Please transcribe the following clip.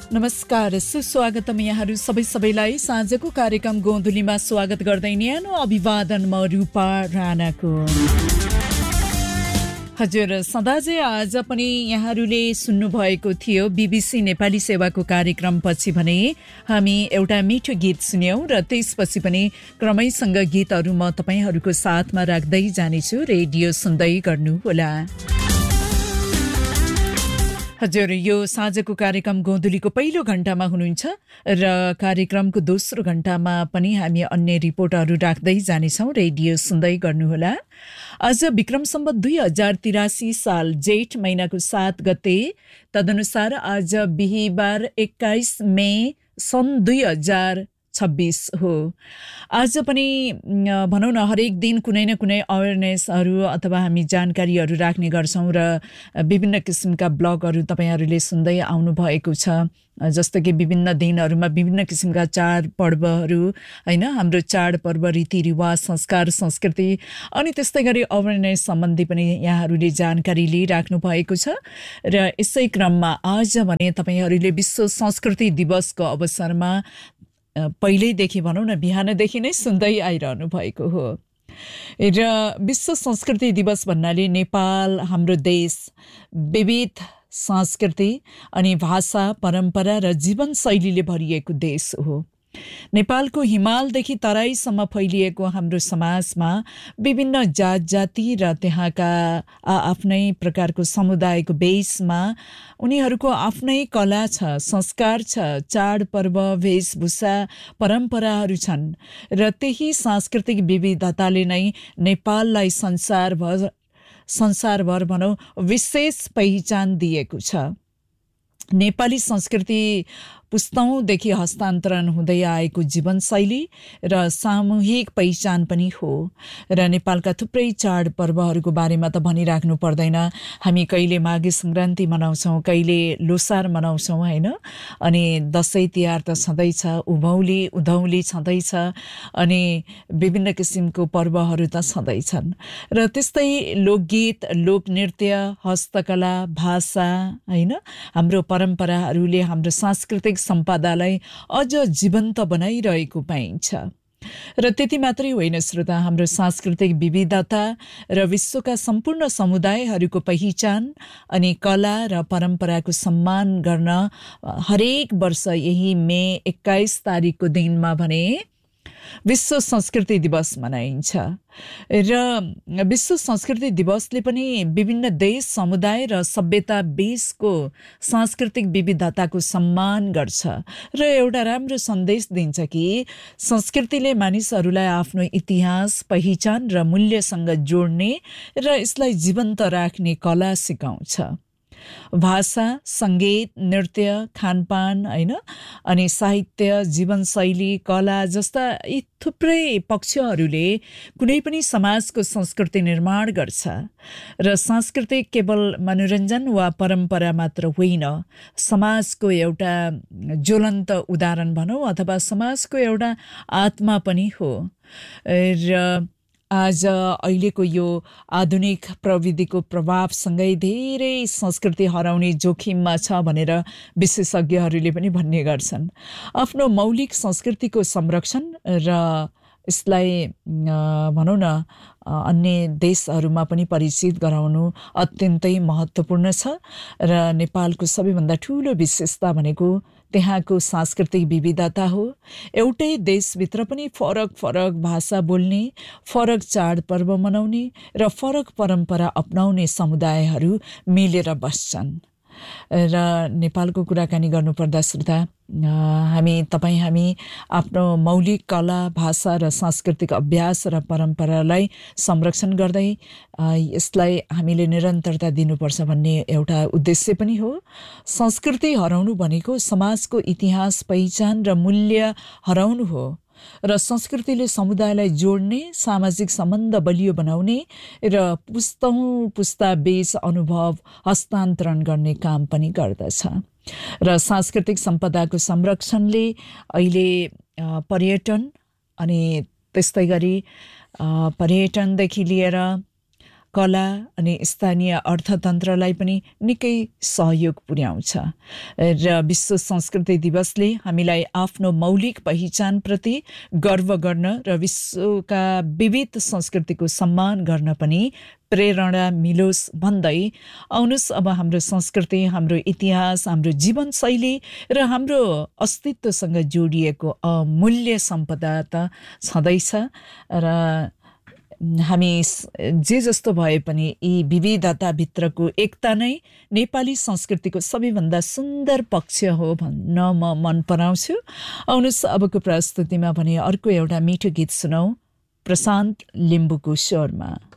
नमस्कार, सुस्वागतम यहाँहरू सबैलाई साँझको कार्यक्रम गोन्धुलीमा स्वागत गर्दै न्यानो अभिवादन म रूपा राणाको। हजुर, सदाझै आज पनि यहाँहरूले सुन्नुभएको थियो बीबीसी नेपाली सेवाको कार्यक्रम पछि भने हामी एउटा मिठो गीत सुन्यौं र त्यसपछि पनि क्रमैसँग गीतहरू म तपाईहरूको साथमा राख्दै जानेछु। रेडियो सुन्दै गर्नुहोला। हजुर, यो साँझको कार्यक्रम गोन्धुलीको पहिलो घण्टामा हुनुहुन्छ र कार्यक्रमको दोस्रो घण्टामा पनि हामी अन्य रिपोर्टहरू राख्दै जानेछौँ। रेडियो सुन्दै गर्नुहोला। आज विक्रम सम्वत 2083 साल जेठ महिनाको 7 गते, तदनुसार आज बिहीबार 21 मे सन् 2026 हो। आज पनि भनौँ न, हरेक दिन कुनै न कुनै अवेरनेसहरू अथवा हामी जानकारीहरू राख्ने गर्छौँ र विभिन्न किसिमका ब्लगहरू तपाईँहरूले सुन्दै आउनु भएको छ। जस्तो कि विभिन्न दिनहरूमा विभिन्न किसिमका चाडपर्वहरू, होइन, हाम्रो चाडपर्व, रीतिरिवाज, संस्कार, संस्कृति अनि त्यस्तै गरी अवेरनेस सम्बन्धी पनि यहाँहरूले जानकारी लिइराख्नु भएको छ। र यसै क्रममा आज भने तपाईँहरूले विश्व संस्कृति दिवसको अवसरमा पहिल्यैदेखि भनौँ न, बिहानदेखि नै सुन्दै आइरहनु भएको हो। र विश्व संस्कृति दिवस भन्नाले नेपाल, हाम्रो देश विविध संस्कृति अनि भाषा, परम्परा र जीवनशैलीले भरिएको देश हो। नेपालको हिमालदेखि तराईसम्म फैलिएको हाम्रो समाजमा विभिन्न जात जाति र त्यहाँका आफ्नै प्रकारको समुदायको बेसमा उनीहरूको आफ्नै कला छ, संस्कार छ, चाडपर्व, वेशभूषा, परम्पराहरू छन् र त्यही सांस्कृतिक विविधताले नै नेपाललाई संसारभर भनौँ विशेष पहिचान दिएको छ। नेपाली संस्कृति पुस्तौँदेखि हस्तान्तरण हुँदै आएको जीवनशैली र सामूहिक पहिचान पनि हो। र नेपालका थुप्रै चाडपर्वहरूको बारेमा त भनिराख्नु पर्दैन। हामी कहिले माघे सङ्क्रान्ति मनाउँछौँ, कहिले लोसार मनाउँछौँ, होइन, अनि दसैँ तिहार त छँदैछ, उधौली छँदैछ, अनि विभिन्न किसिमको पर्वहरू त छँदैछन्। र त्यस्तै लोकगीत, लोकनृत्य, हस्तकला, भाषा, होइन, हाम्रो परम्पराहरूले हाम्रो सांस्कृतिक सम्पदालाई अझ जीवन्त बनाइरहेको पाइन्छ। र त्यति मात्रै होइन श्रोता, हाम्रो सांस्कृतिक विविधता र विश्वका सम्पूर्ण समुदायहरूको पहिचान अनि कला र परम्पराको सम्मान गर्न हरेक वर्ष यही मे 21 तारिकको दिनमा भने विश्व संस्कृति दिवस मनाइन्छ। र विश्व संस्कृति दिवसले पनि विभिन्न देश, समुदाय र सभ्यता बीचको सांस्कृतिक विविधताको सम्मान गर्छ र एउटा राम्रो सन्देश दिन्छ कि संस्कृतिले मानिसहरूलाई आफ्नो इतिहास, पहिचान र मूल्यसँग जोड्ने र यसलाई जीवन्त राख्ने कला सिकाउँछ। भाषा, सङ्गीत, नृत्य, खानपान, होइन, अनि साहित्य, जीवनशैली, कला जस्ता यी थुप्रै पक्षहरूले कुनै पनि समाजको संस्कृति निर्माण गर्छ। र संस्कृति केवल मनोरञ्जन वा परम्परा मात्र होइन, समाजको एउटा ज्वलन्त उदाहरण भनौँ अथवा समाजको एउटा आत्मा पनि हो। र आज अहिलेको यो आधुनिक प्रविधिको प्रभावसँगै धेरै संस्कृति हराउने जोखिममा छ भनेर विशेषज्ञहरूले पनि भन्ने गर्छन्। आफ्नो मौलिक संस्कृतिको संरक्षण र यसलाई भनौँ न अन्य देशहरूमा पनि परिचित गराउनु अत्यन्तै महत्त्वपूर्ण छ। र नेपालको सबैभन्दा ठुलो विशेषता भनेको त्यहाँको सांस्कृतिक विविधता हो। एउटै देशभित्र पनि फरक फरक भाषा बोल्ने, फरक चाडपर्व मनाउने र फरक परम्परा अपनाउने समुदायहरू मिलेर बस्छन्। र नेपालको कुराकानी गर्नुपर्दा श्रोता, हामी आफ्नो मौलिक कला, भाषा र सांस्कृतिक अभ्यास र परम्परालाई संरक्षण गर्दै यसलाई हामीले निरन्तरता दिनुपर्छ भन्ने एउटा उद्देश्य पनि हो। संस्कृति हराउनु भनेको समाजको इतिहास, पहिचान र मूल्य हराउनु हो। र संस्कृतिले समुदायलाई जोड्ने, सामाजिक सम्बन्ध बलियो बनाउने र पुस्तौँ पुस्ता बीच अनुभव हस्तान्तरण गर्ने काम पनि गर्दछ। र सांस्कृतिक सम्पदाको संरक्षणले अहिले पर्यटन अनि त्यस्तै गरी पर्यटनदेखि लिएर कला अनि स्थानीय अर्थतन्त्रलाई पनि निकै सहयोग पुर्याउँछ र विश्व संस्कृति दिवसले हामीलाई आफ्नो मौलिक पहिचानप्रति गर्व गर्न र विश्वका विविध संस्कृतिको सम्मान गर्न पनि प्रेरणा मिलोस् भन्दै आउनुहोस् अब हाम्रो संस्कृति, हाम्रो इतिहास, हाम्रो जीवनशैली र हाम्रो अस्तित्वसँग जोडिएको अमूल्य सम्पदा त छँदैछ र हामी जे जस्तो भए पनि यी विविधताभित्रको एकता नै नेपाली संस्कृतिको सबैभन्दा सुन्दर पक्ष हो भन्न म मन पराउँछु। आउनुहोस् अबको प्रस्तुतिमा भने अर्को एउटा मिठो गीत सुनौ प्रशान्त लिम्बुको स्वरमा।